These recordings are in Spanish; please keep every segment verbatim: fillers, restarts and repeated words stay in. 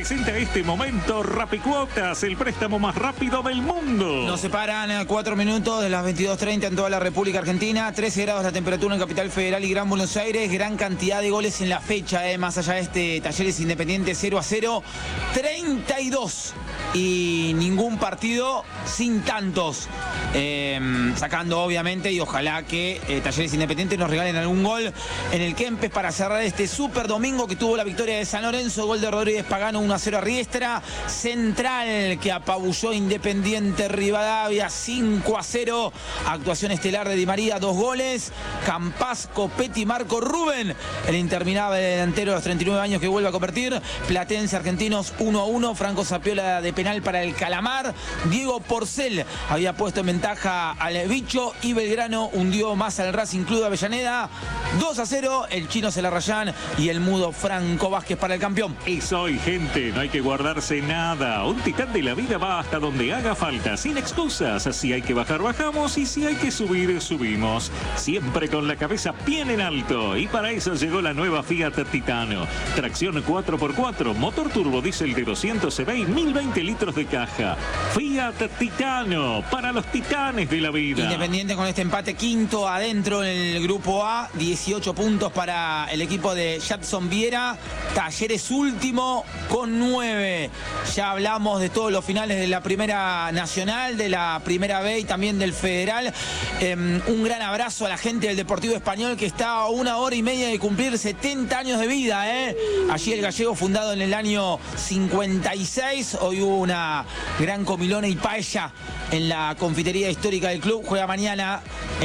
presenta este momento Rapicuotas, el préstamo más rápido del mundo. Nos separan cuatro minutos de las veintidós treinta en toda la República Argentina. trece grados la temperatura en Capital Federal y Gran Buenos Aires. Gran cantidad de goles en la fecha, eh, más allá de este Talleres Independiente cero a cero. treinta y dos. Y ningún partido sin tantos. Eh, sacando obviamente, y ojalá que eh, Talleres Independiente nos regalen algún gol en el Kempes para cerrar este super domingo que tuvo la victoria de San Lorenzo. Gol de Rodríguez Pagano, uno a cero a Riestra. Central que apabulló Independiente Rivadavia cinco a cero. Actuación estelar de Di María, dos goles. Campas, Copetti, Marco Rubén, el interminable delantero de los treinta y nueve años que vuelve a convertir. Platense Argentinos uno a uno. Franco Zapiola de penal para el Calamar. Diego Porcel había puesto en ventaja al Bicho y Belgrano hundió más al Racing Club de Avellaneda. dos a cero. El chino Celarrayán y el mudo Franco Vázquez para el campeón. Y soy gente, no hay que guardarse nada. Un titán de la vida va hasta donde haga falta, sin excusas. Si hay que bajar, bajamos, y si hay que subir, subimos. Siempre con la cabeza bien en alto. Y para eso llegó la nueva Fiat Titano. Tracción cuatro por cuatro, motor turbo diésel de doscientos ce ve y mil veinte litros de caja. Fiat Titano, para los titanes de la vida. Independiente con este empate, quinto adentro en el grupo A. dieciocho puntos para el equipo de Jadson Viera. Talleres último con nueve. Ya hablamos de todos los finales de la Primera Nacional, de la Primera B y también del Federal. Eh, un gran abrazo a la gente del Deportivo Español que está a una hora y media de cumplir setenta años de vida. ¿eh? Allí el gallego, fundado en el año cincuenta y seis. Hoy hubo una gran comilona y paella en la confitería histórica del club. Juega mañana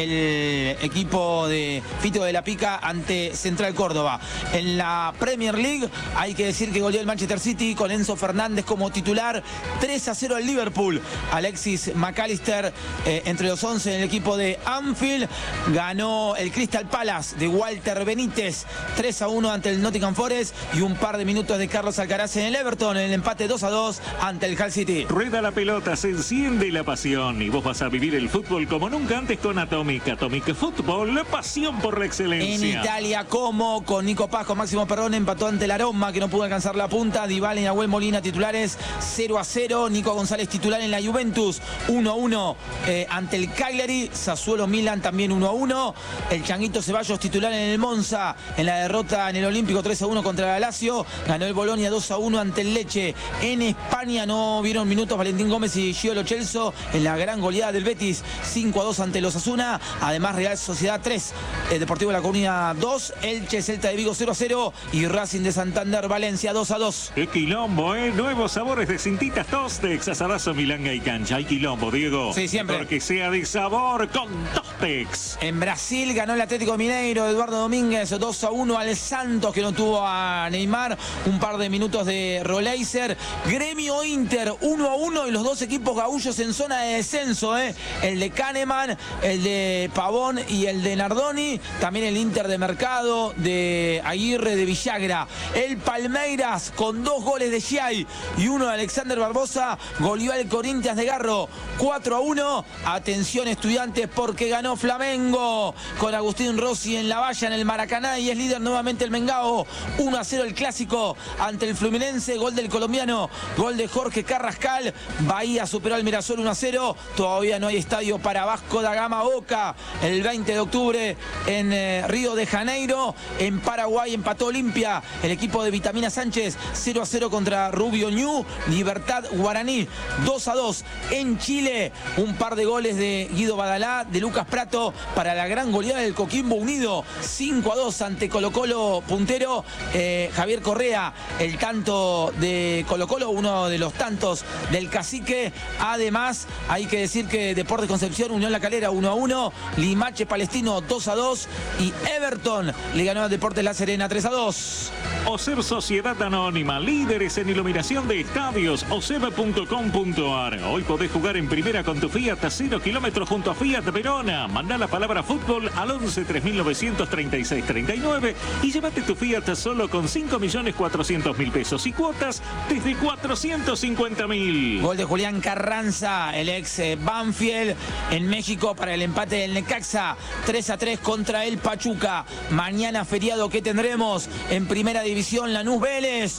el equipo de Fito de la Pica ante Central Córdoba. En la Premier League hay que decir que goleó el Manchester City con Enzo Fernández como titular. tres a cero al Liverpool. Alexis McAllister eh, entre los once en el equipo de Anfield. Ganó el Crystal Palace de Walter Benítez tres a uno ante el Nottingham Forest. Y un par de minutos de Carlos Alcaraz en el Everton en el empate dos a dos ante el Hull City. Rueda la pelota, se enciende la pasión y vos vas a vivir el fútbol como nunca antes con Atomic. Atomic Fútbol, la pasión por la excelencia. En Italia, como con Nico Paz, con Máximo Perrone, empató ante la Roma, que no pudo alcanzar la punta. Dybala y Nahuel Molina titulares cero a cero. Nico González titular en la Juventus uno a uno eh, ante el Cagliari. Sassuolo Milan también uno a uno. El Changuito Ceballos titular en el Monza en la derrota en el Olímpico tres a uno contra la Lazio. Ganó el Bolonia dos a uno ante el Lecce. En España no vieron minutos Valentín Gómez y Gio Lo Celso en la gran goleada del Betis cinco a dos ante los Osasuna. Además Real Sociedad tres, el Deportivo de La Coruña dos, Elche Celta de Vigo cero a cero y Racing de Santander Valencia dos a dos. ¡Qué quilombo, eh! Nuevos sabores de cintitas Tostex, asadazo, milanga y cancha. Hay quilombo, Diego. Sí, siempre. Porque sea de sabor con Tostex. En Brasil ganó el Atlético Mineiro, Eduardo Domínguez dos a uno al Santos, que no tuvo a Neymar. Un par de minutos de Roleiser. Gremio Inter uno a uno y los dos equipos gaullos en zona de descenso, eh. El de Kahneman, el de Pavón y el de Nardoni. También el Inter de Mercado, de Aguirre, de Villagra. El Palmeiras con dos goles de Giai y uno de Alexander Barbosa goleó al Corinthians de Garro cuatro a uno. Atención Estudiantes, porque ganó Flamengo con Agustín Rossi en la valla en el Maracaná y es líder nuevamente el Mengao. uno a cero el clásico ante el Fluminense. Gol del colombiano, gol de Jorge Carrascal. Bahía superó al Mirasol uno a cero. Todavía no hay estadio para Vasco da Gama Boca el veinte de octubre en eh, Río de Janeiro. En Paraguay empató Olimpia, el equipo de Vitamina Sánchez cero a cero contra Rubio Ñu. Libertad Guaraní dos a dos. En Chile un par de goles de Guido Badalá, de Lucas Prato para la gran goleada del Coquimbo Unido cinco a dos ante Colo Colo puntero. eh, Javier Correa, el tanto de Colo Colo, uno de los tantos del Cacique. Además hay que decir que Deportes Concepción, Unión La Calera uno a uno. Limache Palestino dos a dos y Everton le ganó al Deportes La Serena tres a dos. OSEB Sociedad Anónima, líderes en iluminación de estadios, oseb punto com punto ar. Hoy podés jugar en primera con tu Fiat a cero kilómetros junto a Fiat Verona. Mandá la palabra fútbol al once tres mil novecientos treinta y seis treinta y nueve y llévate tu Fiat solo con cinco millones cuatrocientos mil pesos y cuotas desde cuatrocientos cincuenta mil. Gol de Julián Carranza, el ex eh, Banfield en México para el empate del Necaxa tres a tres contra el Pachuca. Mañana feriado que tendremos en primera división Lanús Vélez. Gran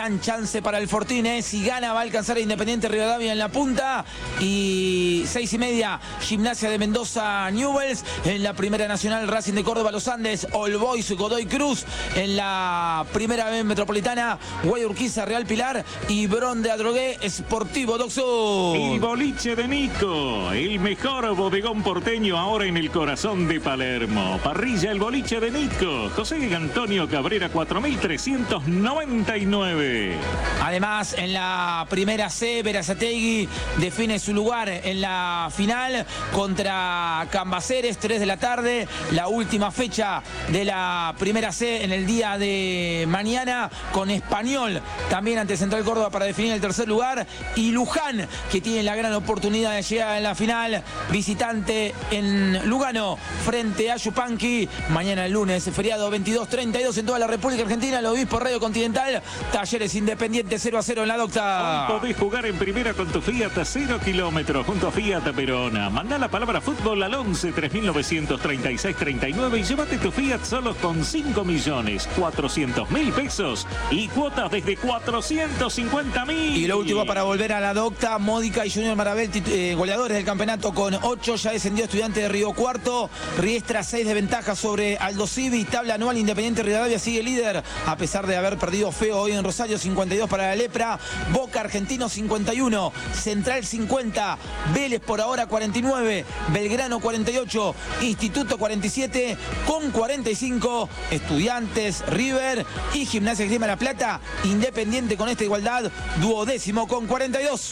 Gran chance para el Fortine. Si gana va a alcanzar a Independiente Rivadavia en la punta. Y seis y media, Gimnasia de Mendoza Newells. En la Primera Nacional, Racing de Córdoba Los Andes, All Boys Godoy Cruz. En la Primera B Metropolitana, Guayurquiza Real Pilar y Bron de Adrogué Sportivo Doxo. El boliche de Nico, el mejor bodegón porteño ahora en el corazón de Palermo. Parrilla El Boliche de Nico, José Antonio Cabrera cuatro mil trescientos noventa y nueve. Además, en la Primera C, Berazategui define su lugar en la final contra Cambaceres, tres de la tarde. La última fecha de la Primera C en el día de mañana, con Español también ante Central Córdoba para definir el tercer lugar. Y Luján, que tiene la gran oportunidad de llegar en la final, visitante en Lugano frente a Yupanqui. Mañana el lunes, feriado veintidós treinta y dos en toda la República Argentina. Lo vís por Radio Continental. Talleres Independiente cero a cero en la Docta. Podés jugar en primera con tu Fiat a cero kilómetros junto a Fiat Perona. Mandá la palabra fútbol al once tres mil novecientos treinta y seis treinta y nueve y llévate tu Fiat solo con cinco millones cuatrocientos mil pesos y cuotas desde cuatrocientos cincuenta mil. Y lo último para volver a la Docta, Módica y Junior Marabel, eh, goleadores del campeonato con ocho. Ya descendió Estudiante de Río Cuarto. Riestra seis de ventaja sobre Aldo Civi. Tabla anual, Independiente Rivadavia sigue líder a pesar de haber perdido feo hoy en Rosario. cincuenta y dos para la Lepra. Boca Argentino cincuenta y uno. Central cincuenta. Vélez por ahora cuarenta y nueve. Belgrano cuarenta y ocho. Instituto cuarenta y siete. Con cuarenta y cinco. Estudiantes, River y Gimnasia Esgrima La Plata. Independiente con esta igualdad. Duodécimo con cuarenta y dos.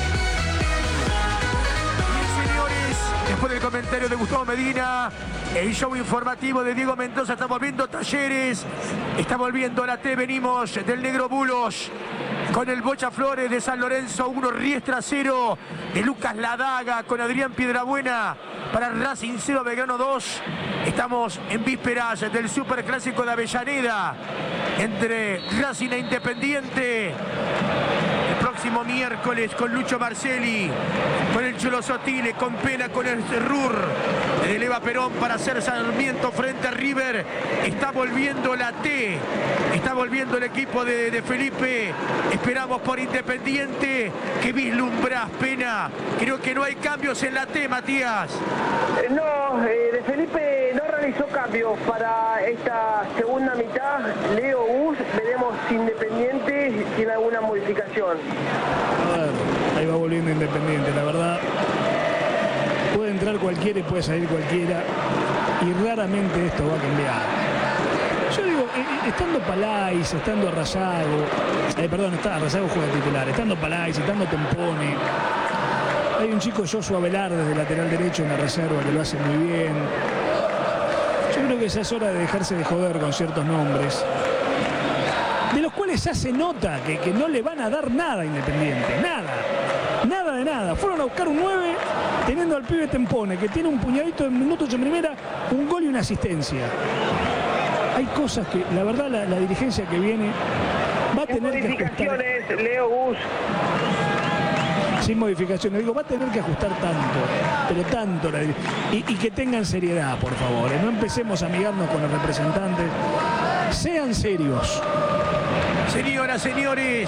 Después del comentario de Gustavo Medina, el show informativo de Diego Mendoza, está volviendo Talleres, está volviendo la T, venimos del Negro Bulos, con el Bocha Flores de San Lorenzo uno, Riestra cero, de Lucas Ladaga con Adrián Piedrabuena para Racing cero, Belgrano dos. Estamos en vísperas del Superclásico de Avellaneda entre Racing e Independiente. Próximo miércoles con Lucho Marcelli, con el Cholo Sotile, con Pena, con el Rur. Eleva Perón para hacer Sarmiento frente a River. Está volviendo la T. Está volviendo el equipo de, de Felipe. Esperamos por Independiente. Que vislumbras, Pena. Creo que no hay cambios en la T, Matías. No, eh, de Felipe no realizó cambios para esta segunda mitad. Leo Bus, veremos si Independiente tiene alguna modificación. A ver, ahí va volviendo Independiente, la verdad. Puede entrar cualquiera y puede salir cualquiera. Y raramente esto va a cambiar. Yo digo, estando Palais, estando Arrayago, eh, perdón, está, Arrayago juega titular, estando Palais, estando Tempone. Hay un chico, Joshua Velarde, de lateral derecho en la reserva, que lo hace muy bien. Yo creo que ya es hora de dejarse de joder con ciertos nombres, de los cuales ya se nota que, que no le van a dar nada a Independiente. Nada. Nada de nada. Fueron a buscar un nueve teniendo al pibe Tempone, que tiene un puñadito en minutos en primera, un gol y una asistencia. Hay cosas que, la verdad, la, la dirigencia que viene va a tener que ajustar. Leo Bus. Sin modificaciones, digo, va a tener que ajustar tanto, pero tanto, la, y, y que tengan seriedad, por favor. No empecemos a amigarnos con los representantes. Sean serios. Señoras, señores,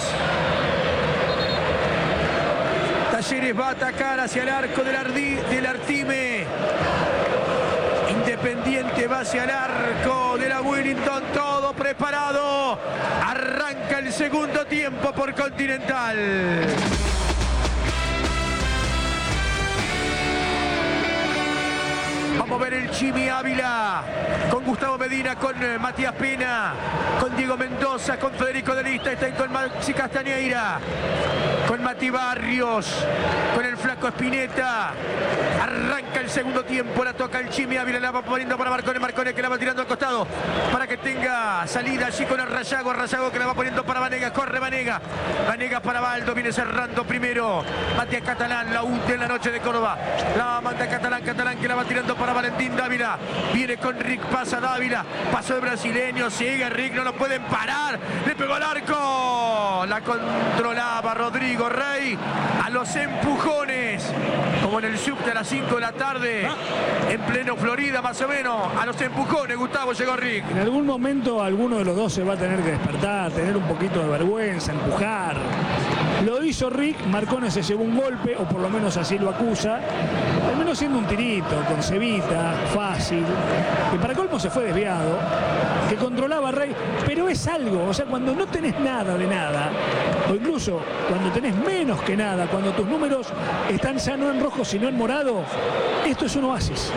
Talleres va a atacar hacia el arco del, Ardi, del Artime. Independiente va hacia el arco de la Wellington, todo preparado. Arranca el segundo tiempo por Continental. Vamos a ver el Chimi Ávila con Gustavo Medina, con eh, Matías Pena, con Diego Mendoza, con Federico de Lista, está con Maxi Castañeira, con Mati Barrios, con el Flaco Espineta. Arranca el segundo tiempo, la toca el Chimi Ávila, la va poniendo para Marcone, Marcone que la va tirando al costado para que tenga salida allí con Arrayago, Arrayago que la va poniendo para Vanega, corre Vanega, Vanega para Baldo, viene cerrando primero Matías Catalán, la hunde en la noche de Córdoba, la manda Catalán, Catalán que la va tirando para Valentín Dávila, viene con Rick, pasa Dávila, pasó el brasileño, sigue Rick, no lo pueden parar, le pegó al arco, la La controlaba Rodrigo Rey a los empujones, como en el subte a las cinco de la tarde, en pleno Florida más o menos. A los empujones, Gustavo, llegó Rick. En algún momento alguno de los dos se va a tener que despertar, tener un poquito de vergüenza, empujar. Lo hizo Rick, Marcone se llevó un golpe, o por lo menos así lo acusa, al menos siendo un tirito, con cebita, fácil, que para colmo se fue desviado, que controlaba a Rey, pero es algo, o sea, cuando no tenés nada de nada, o incluso cuando tenés menos que nada, cuando tus números están ya no en rojo sino en morado, esto es un oasis.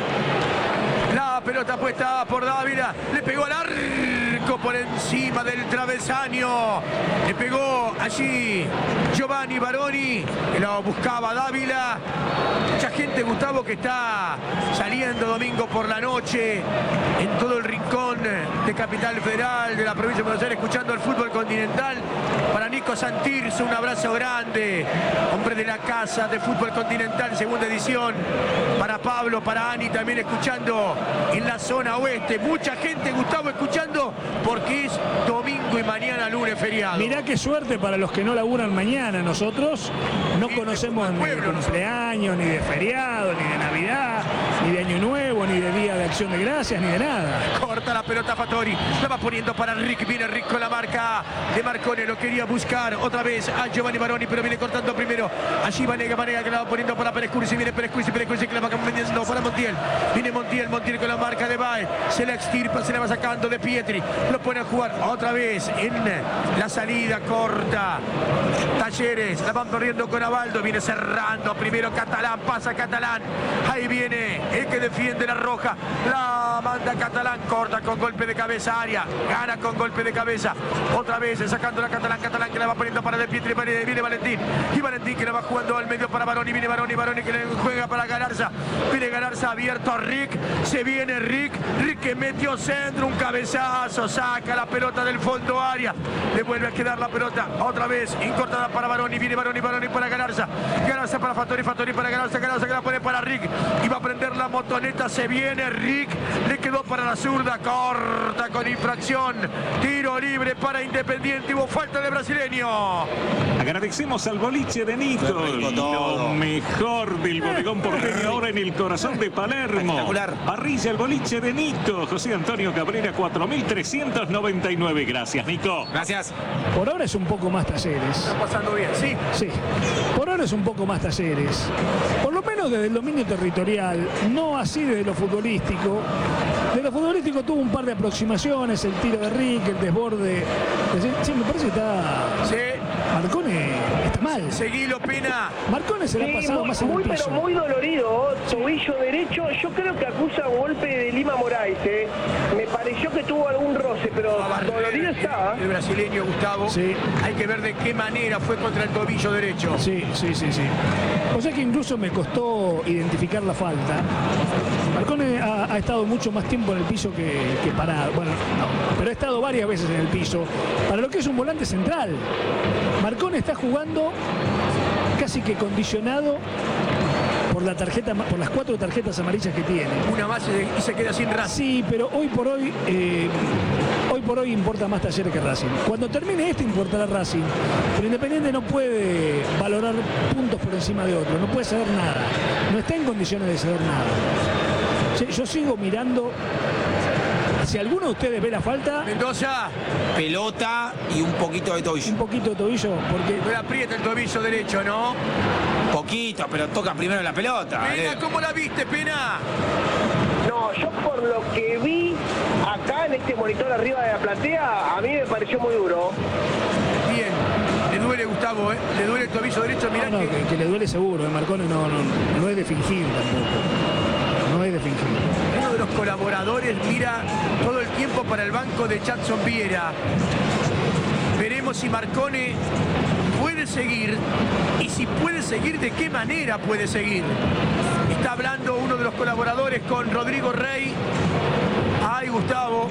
La pelota puesta por Dávila, le pegó al arco por encima del travesaño, le pegó allí Giovanni Baroni, que lo buscaba Dávila. Mucha gente, Gustavo, que está saliendo domingo por la noche en todo el rincón de Capital Federal, de la provincia de Buenos Aires, escuchando el fútbol continental. Para Nico Santirso, un abrazo grande, hombre de la casa de fútbol continental, segunda edición. Para Pablo, para Ani, también escuchando en la zona oeste. Mucha gente, Gustavo, escuchando porque es domingo y mañana lunes feriado. Mirá qué suerte para los que no laburan mañana. Nosotros no conocemos ni de cumpleaños, ni de feriado, ni de Navidad, ni de Año Nuevo, ni de Día de Acción de Gracias, ni de nada. Corta la pelota Fattori, la va poniendo para Rick, viene Rick con la marca de Marcone, lo quería buscar otra vez a Giovanni Baroni, pero viene cortando primero. Allí Vanega, Vanega que la va poniendo para Pérez Cursi, viene Pérez Cursi, Pérez Cursi que la va vendiendo para Montiel. Viene Montiel, Montiel con la marca de Baez, se la extirpa, se la va sacando de Pietri, lo pone a jugar otra vez en la salida corta. Talleres, la van corriendo con Abaldo, viene cerrando primero Catalán, pasa Catalán, ahí viene el que defiende la roja, la manda Catalán, corta con golpe de cabeza área, gana con golpe de cabeza, otra vez sacando la Catalán, Catalán que la va poniendo para De Pietri, viene Valentín, y Valentín que la va jugando al medio para Baroni, viene Baroni, Baroni que le juega para Galarza, viene Galarza abierto a Rick, se viene Rick, Rick que metió centro, un cabezazo, saca la pelota del fondo área, le vuelve a quedar la pelota, otra vez incortada para Baroni, viene Baroni, Baroni para Galarza, Galarza para Fattori, Fattori para Galarza, Galarza que la pone para Rick, y va a prender la motoneta, se viene Rick, le quedó para la zurda, corta con infracción, tiro libre para Independiente, hubo falta de brasileño. Agradecemos al boliche de Nico, lo mejor del bodegón porteño ahora en el corazón de Palermo. Parrilla el boliche de Nico, José Antonio Cabrera cuatro mil trescientos noventa y nueve. Gracias, Nico. Gracias. Por ahora es un poco más Talleres. Está pasando bien, sí. Sí. Por ahora es un poco más Talleres. Por lo menos desde el dominio territorial, no así desde lo futbolístico. De lo futbolístico tuvo un par de aproximaciones, el tiro de Rick, el desborde. Sí, me parece que está... Sí. Marcone está mal. Seguilo, Pena. Marcone se le ha Sí, pasado muy, más en el muy, piso. pero muy dolorido, tobillo derecho. Yo creo que acusa un golpe de Lima Moraes. ¿eh? Me pareció que tuvo algún roce, pero dolorido estaba. El brasileño, Gustavo. Sí. Hay que ver de qué manera fue contra el tobillo derecho. Sí, sí, sí, sí. O sea que incluso me costó identificar la falta. Marcone ha, ha estado mucho más tiempo en el piso que, que parado. Bueno, no, pero ha estado varias veces en el piso. Para lo que es un volante central. Marcone está jugando casi que condicionado por la tarjeta, por las cuatro tarjetas amarillas que tiene. Una más y se queda sin Racing. Sí, pero hoy por hoy, eh, hoy por hoy importa más Talleres que Racing. Cuando termine este importará Racing, pero Independiente no puede valorar puntos por encima de otro, no puede ceder nada, no está en condiciones de ceder nada. Yo sigo mirando. Si alguno de ustedes ve la falta, Mendoza, Pelota y un poquito de tobillo. un poquito de tobillo, porque pero aprieta el tobillo derecho, ¿no? Poquito, pero toca primero la pelota. Pena, Leo. ¿cómo la viste, Pena? No, yo por lo que vi acá en este monitor arriba de la platea, a mí me pareció muy duro. Bien. Le duele, Gustavo, ¿eh? Le duele el tobillo derecho. Mirá no, no, que... que, que le duele seguro. ¿eh? Marcone no, no, no es de fingir tampoco. No es de fingir. Uno de los colaboradores mira todo el tiempo para el banco de Jackson Viera. Veremos si Marcone puede seguir y si puede seguir, de qué manera puede seguir. Está hablando uno de los colaboradores con Rodrigo Rey. Ay, Gustavo.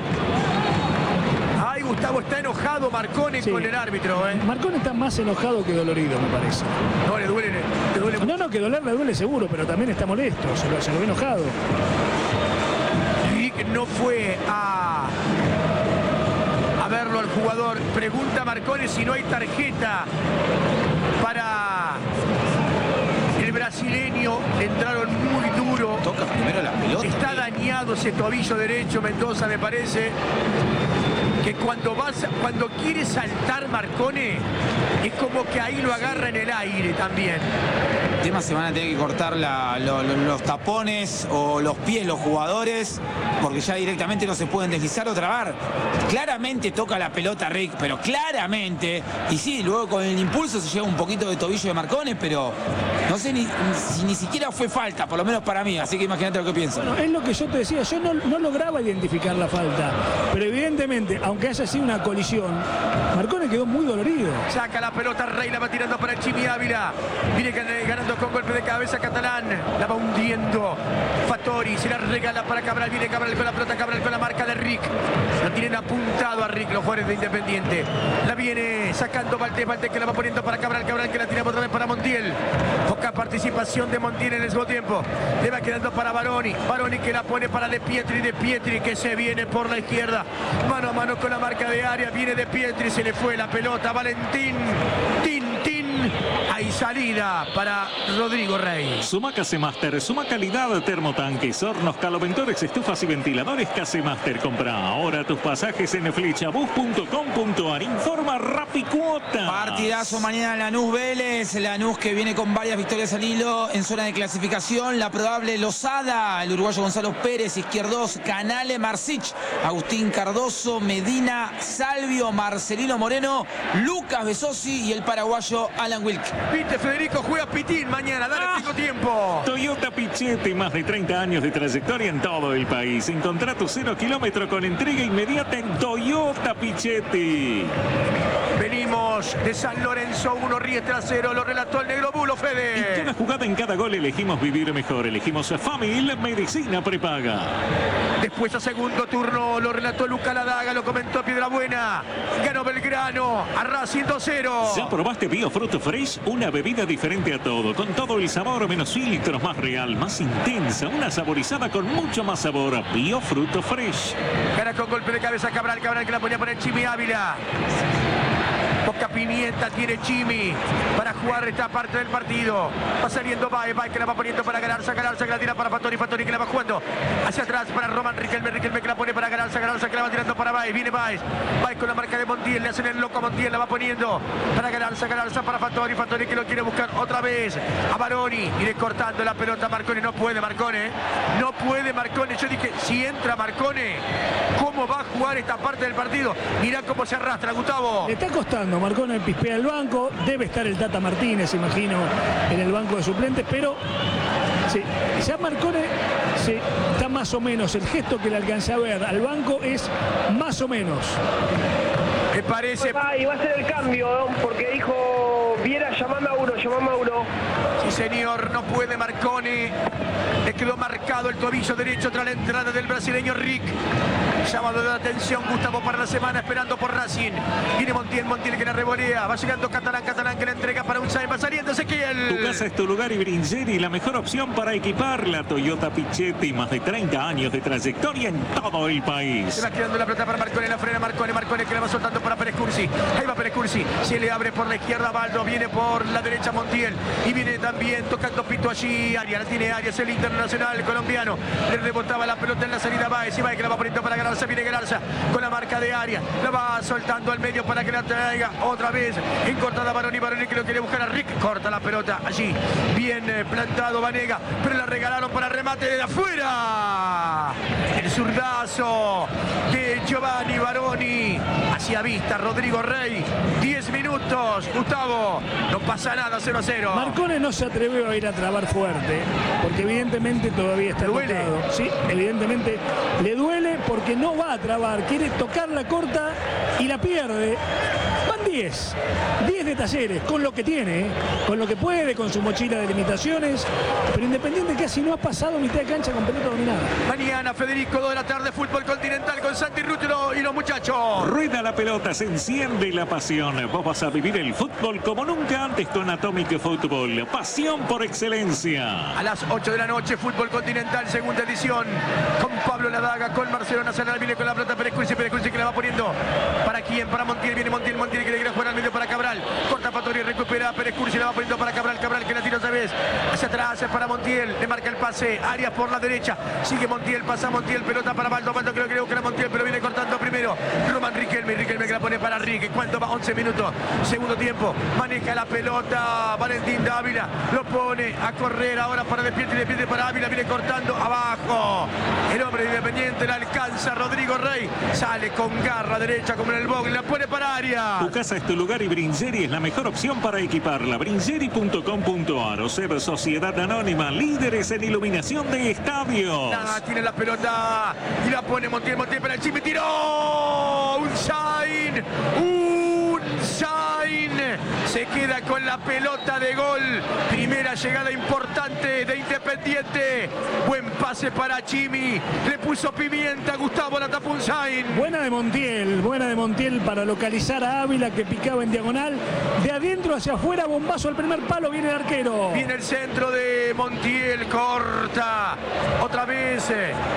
Ay, Gustavo, está enojado Marcone Sí. con el árbitro, ¿eh? Marcone está más enojado que dolorido, me parece. No, le duele, le duele. No, no, que doler le duele seguro, pero también está molesto, se lo, se lo ve enojado. Rick no fue a, a a verlo al jugador. Pregunta Marcone si no hay tarjeta para el brasileño. Le entraron muy duro. Toca primero la pelota. Está dañado ese tobillo derecho, Mendoza, me parece. Que cuando vas, cuando quiere saltar Marcone, es como que ahí lo agarra en el aire también. El tema se van a tener que cortar la, lo, lo, los tapones o los pies los jugadores, porque ya directamente no se pueden deslizar o trabar. Claramente toca la pelota Rick, pero claramente. Y sí, luego con el impulso se lleva un poquito de tobillo de Marcone, pero no sé ni, si ni siquiera fue falta, por lo menos para mí. Así que imagínate lo que pienso. Bueno, es lo que yo te decía, yo no, no lograba identificar la falta, pero evidentemente, aunque haya sido una colisión, Marcone quedó muy dolorido. Saca la pelota, Rey la va tirando para el Chimi Ávila. Viene ganando con golpe de cabeza Catalán. La va hundiendo Fattori, se la regala para Cabral. Viene Cabral con la pelota, Cabral con la marca de Rick. Lo tienen apuntado a Rick los jugadores de Independiente. La viene sacando Valdés, Valdés que la va poniendo para Cabral, Cabral que la tira otra vez para Montiel. Poca participación de Montiel en el segundo tiempo. Le va quedando para Baroni. Baroni que la pone para De Pietri, De Pietri que se viene por la izquierda. Mano a mano con la marca de área. Viene De Pietri, se le fue la pelota. Valentín, tin, tin. Hay salida para Rodrigo Rey. Suma Casemaster, suma calidad, termotanques, hornos, caloventores, estufas y ventiladores. Casemaster, compra ahora tus pasajes en flechabus punto com punto ar. Informa Rapicuota. Partidazo mañana Lanús Vélez. Lanús que viene con varias victorias al hilo en zona de clasificación. La probable Lozada, el uruguayo Gonzalo Pérez, Izquierdos, Canale, Marcich, Agustín Cardoso, Medina, Salvio, Marcelino Moreno, Lucas Besosi y el paraguayo Alan Wilk. Viste, Federico, juega Pitín mañana, dale Ah. pico tiempo. Toyota Pichetti, más de treinta años de trayectoria en todo el país. Encontrá tu cero kilómetro con entrega inmediata en Toyota Pichetti. Venimos de San Lorenzo, uno Riestra cero, lo relató el Negro Bulo, En Fede. cada jugada, en cada gol, elegimos vivir mejor. Elegimos a Famil Medicina Prepaga. Después a segundo turno lo relató Luca Ladaga, lo comentó Piedrabuena. Ganó Belgrano, a Racing dos cero. ¿Ya probaste Biofruit Fresh? Una bebida diferente a todo, con todo el sabor, menos filtros, más real, más intensa. Una saborizada con mucho más sabor. Biofruit Fresh. Gana con golpe de cabeza Cabral, Cabral que la ponía por el Chimi Ávila. Poca pimienta tiene Chimi para jugar esta parte del partido. Va saliendo Baez, Baez que la va poniendo para Galarza, Galarza que la tira para Fattori, Fattori que la va jugando hacia atrás para Román Riquelme, Riquelme que la pone para Galarza, Galarza que la va tirando para Baez, viene Baez, Baez con la marca de Montiel, le hacen el loco a Montiel, la va poniendo para Galarza, Galarza para Fattori, Fattori que lo quiere buscar otra vez a Baroni, iré cortando la pelota Marcone, no puede Marcone, no puede Marcone, yo dije, si entra Marcone, ¿cómo va a jugar esta parte del partido? Mirá cómo se arrastra, Gustavo. Le está costando, Marcone pispea el banco, debe estar el Tata Martínez, imagino, en el banco de suplentes, pero sí, ya Marcone sí, está más o menos, el gesto que le alcancé a ver al banco es más o menos. Me parece... Ah, y va a ser el cambio, ¿no? Porque dijo Viera, llamame a uno, llamame a uno. Sí, señor, no puede Marcone. Le quedó marcado el tobillo derecho tras la entrada del brasileño Rick. Llamado de atención Gustavo para la semana, esperando por Racing. Viene Montiel, Montiel que la revolea. Va llegando Catalán, Catalán que la entrega para un Sainz. Va saliendo Ezequiel. Tu casa es tu lugar y Bringeri, la mejor opción para equipar la Toyota Pichetti. Más de treinta años de trayectoria en todo el país. Se va quedando la pelota para Marcone, la frena Marcone, Marcone que la va soltando para Pérez Cursi. Ahí va Pérez Cursi, se le abre por la izquierda Baldo, viene por la derecha Montiel y viene también tocando pito allí. Arias, la tiene Arias, el internacional colombiano. Le rebotaba la pelota en la salida Baez y Baez que la va poniendo para Galarza, viene Galarza con la marca de Arias. La va soltando al medio para que la traiga otra vez. Encortada Baroni, Baroni que lo quiere buscar a Rick. Corta la pelota allí. Bien plantado Vanega, pero la regalaron para remate de afuera. El zurdazo de Giovanni Baroni. Hacia vista Rodrigo Rey. diez minutos. Gustavo, no pasa nada, cero a cero. Marcone no se atrevió a ir a trabar fuerte, porque evidentemente todavía está ¿Duele? tocado. Sí, evidentemente le duele porque no va a trabar, quiere tocar la corta y la pierde. Van diez, diez de Talleres, con lo que tiene, ¿eh? Con lo que puede, con su mochila de limitaciones, pero Independiente casi no ha pasado mitad de cancha con pelota dominada. Mañana, Federico, dos de la tarde, fútbol continental con Santi Rútero y los muchachos. Rueda la pelota, se enciende la pasión. Vos vas a vivir el fútbol como nunca antes con Atomic Fútbol. Pasión por excelencia. A las ocho de la noche, fútbol continental, segunda edición, con Pablo Pablo La Daga con Marcelo Nacional, viene con la pelota Pérez Cursi, Pérez Cursi que la va poniendo. ¿Para quién? Para Montiel, viene Montiel, Montiel que le quiere jugar al medio para Cabral. Corta Fatori, recupera Pérez Cursi, la va poniendo para Cabral, Cabral que la tira otra vez. Hacia atrás es para Montiel, le marca el pase, Arias por la derecha. Sigue Montiel, pasa Montiel, pelota para Baldo, Baldo que lo quiere buscar a Montiel, pero viene cortando primero. Román Riquelme, Riquelme que la pone para Rique. ¿Cuánto va? once minutos. Segundo tiempo. Maneja la pelota Valentín Dávila. Lo pone a correr ahora para Despierte y Despierte para Ávila. Viene cortando abajo. El hombre de Independiente la alcanza Rodrigo Rey. Sale con garra derecha como en el box. La pone para Arias. Tu casa es tu lugar y Bringeri es la mejor opción para equiparla. Bringeri punto com punto ar. O ser Sociedad Anónima. Líderes en iluminación de estadios. Ah, tiene la pelota y la pone Montiel. Montiel para el Chimi. ¡Tiró! ¡Un shine! ¡Un shine! Se queda con la pelota de gol. Primera llegada importante de Independiente. Buen pase para Chimi. Le puso pimienta a Gustavo, la tapó un shine. Buena de Montiel, buena de Montiel para localizar a Ávila que picaba en diagonal. De adentro hacia afuera, bombazo al primer palo, viene el arquero. Viene el centro de Montiel, corta. Otra vez.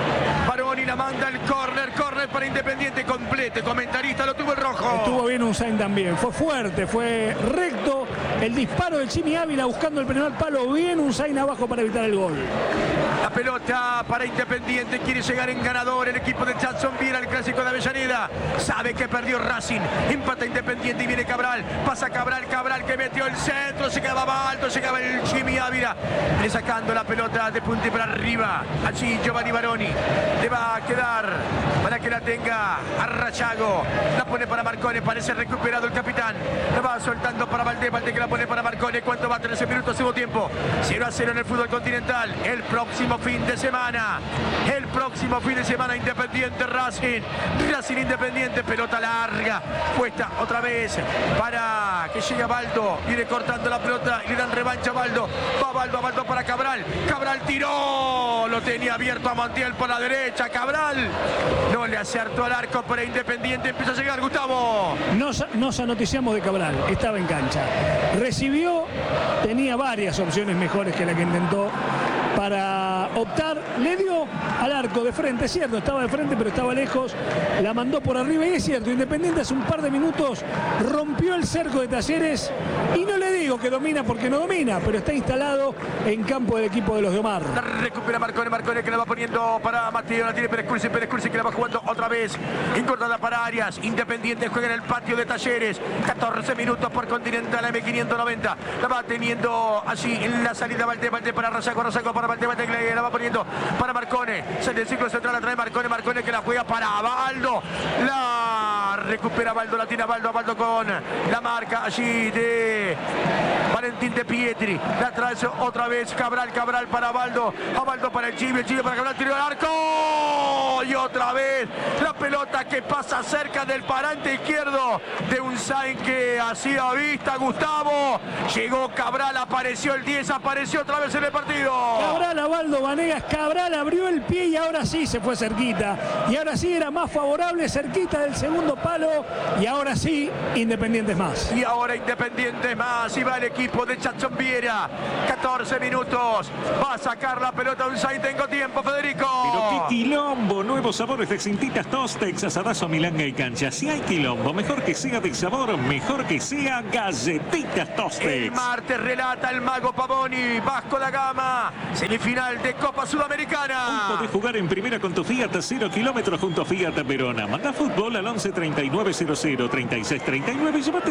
Baroni la manda el córner, córner para Independiente complete. Comentarista, lo tuvo el rojo. Estuvo bien Unzain también. Fue fuerte, fue recto. El disparo del Chimi Ávila buscando el primer palo. Bien Unzain abajo para evitar el gol. La pelota para Independiente. Quiere llegar en ganador el equipo de Jackson Viera al clásico de Avellaneda. Sabe que perdió Racing. Empata Independiente y viene Cabral. Pasa Cabral, Cabral que metió el centro. Se quedaba alto, llegaba el Chimi Ávila. Le sacando la pelota de punta y para arriba. Allí Giovanni Baroni. Le va a quedar para que la tenga a Rachago. La pone para Marcone. Parece recuperado el capitán. La va soltando para Valdés. Valdés que la pone para Marcone. ¿Cuánto va? trece minutos, segundo tiempo. cero a cero en el fútbol continental. El próximo fin de semana. El próximo fin de semana Independiente Racing. Racing Independiente. Pelota larga. Puesta otra vez para que llegue Baldo. Viene cortando la pelota y le dan revancha a Baldo. Va Baldo, a Baldo para Cabral. Cabral tiró. Lo tenía abierto a Montiel por la derecha. Cabral no le acertó al arco para Independiente. Empieza a llegar Gustavo. Nos, nos anoticiamos de Cabral. Estaba en cancha. Recibió, tenía varias opciones mejores que la que intentó para optar, le dio al arco de frente, es cierto, estaba de frente pero estaba lejos, la mandó por arriba y es cierto, Independiente hace un par de minutos rompió el cerco de Talleres y no le digo que domina porque no domina, pero está instalado en campo del equipo de los de Omar. La recupera Marcone, Marcone que la va poniendo para Mateo, la tiene Pérez Cursi, Pérez Cursi que la va jugando otra vez, incortada para Arias, Independiente juega en el patio de Talleres, catorce minutos por Continental M quinientos noventa, la va teniendo allí en la salida Valdés, Valdés para Razaco, Razaco para Valdés, Valdés que la va poniendo para Marcone, sale el ciclo central, la trae Marcone, Marcone que la juega para Baldo, la recupera Baldo, la tira Baldo, Baldo con la marca allí de Valentín de Pietri, la trae otra vez Cabral, Cabral para Baldo, a Baldo para el Chimi, el Chimi para Cabral, tiro al arco y otra vez la pelota que pasa cerca del parante izquierdo de Unzain que hacía vista Gustavo, llegó Cabral, apareció el diez, apareció otra vez en el partido. Cabral a Baldo Vanegas, Cabral abrió el pie y ahora sí se fue cerquita, y ahora sí era más favorable, cerquita del segundo palo, y ahora sí Independiente es más. Y ahora Independiente es más, y va el equipo de Jackson Viera, catorce minutos, va a sacar la pelota Unzain, tengo tiempo Federico. Pero qué quilombo, nuevos sabores de cintitas Tostex, asadazo, milanga y cancha. Si hay quilombo, mejor que sea de sabor, mejor que sea galletitas Tostex. El martes relata el mago Pavoni, Vasco da Gama, semifinal de Copa Sudamericana. Hoy podés jugar en primera con tu Fiat cero kilómetros junto a Fiat Verona. Manda fútbol al once treinta y nueve cero cero treinta y seis treinta y nueve y llévate